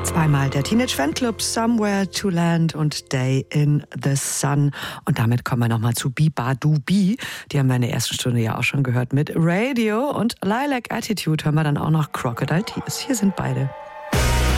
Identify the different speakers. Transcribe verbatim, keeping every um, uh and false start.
Speaker 1: Zweimal der Teenage Fanclub, Somewhere to Land und Day in the Sun. Und damit kommen wir nochmal zu Bibadu Bi. Die haben wir in der ersten Stunde ja auch schon gehört mit Radio. Und Lilac Attitude hören wir dann auch noch Crocodile Tears. Hier sind beide.